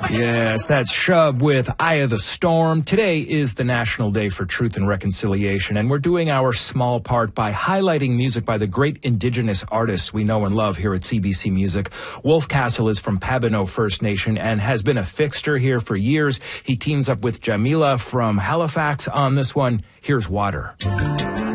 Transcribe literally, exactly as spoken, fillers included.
Yes, that's Shub with Eye of the Storm. Today is the National Day for Truth and Reconciliation, and we're doing our small part by highlighting music by the great Indigenous artists we know and love here at C B C Music. Wolf Castle is from Pabineau First Nation and has been a fixture here for years. He teams up with Jamila from Halifax on this one. Here's Water.